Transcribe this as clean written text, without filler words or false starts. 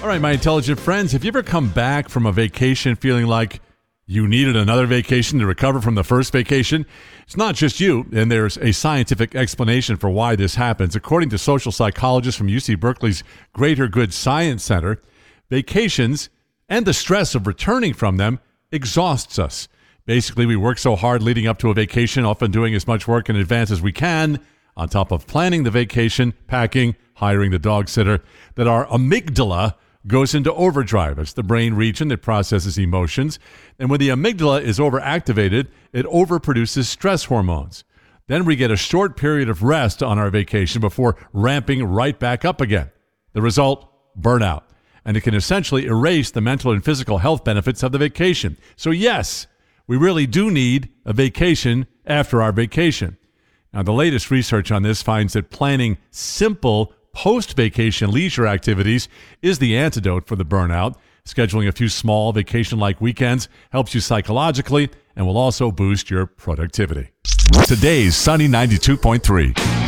All right, my intelligent friends, have you ever come back from a vacation feeling like you needed another vacation to recover from the first vacation? It's not just you, and there's a scientific explanation for why this happens. According to social psychologists from UC Berkeley's Greater Good Science Center, vacations and the stress of returning from them exhausts us. Basically, we work so hard leading up to a vacation, often doing as much work in advance as we can, on top of planning the vacation, packing, hiring the dog sitter, that our amygdala goes into overdrive. It's the brain region that processes emotions. And when the amygdala is overactivated, it overproduces stress hormones. Then we get a short period of rest on our vacation before ramping right back up again. The result, burnout. And it can essentially erase the mental and physical health benefits of the vacation. So yes, we really do need a vacation after our vacation. Now, the latest research on this finds that planning simple post-vacation leisure activities is the antidote for the burnout. Scheduling a few small vacation-like weekends helps you psychologically and will also boost your productivity. Today's Sunny 92.3.